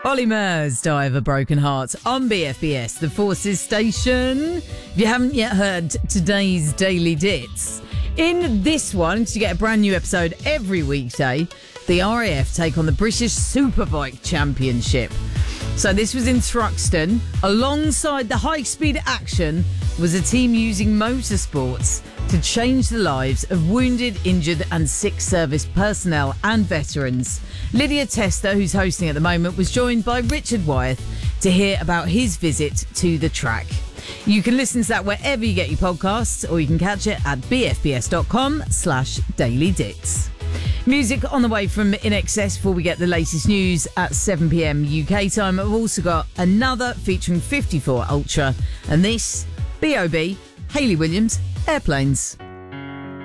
Ollie Murs, Die of a Broken Heart on BFBS, the Forces Station. If you haven't yet heard today's Daily Dits, in this one, to get a brand new episode every weekday, the RAF take on the British Superbike Championship. So this was in Thruxton. Alongside the high-speed action was a team using motorsports to change the lives of wounded, injured and sick service personnel and veterans. Lydia Tester, who's hosting at the moment, was joined by Richard Wyeth to hear about his visit to the track. You can listen to that wherever you get your podcasts, or you can catch it at bfbs.com/dailydits. Music on the way from In Excess before we get the latest news at 7pm UK time. I've also got another featuring 54 Ultra, and this, B.O.B., Hayley Williams, Airplanes.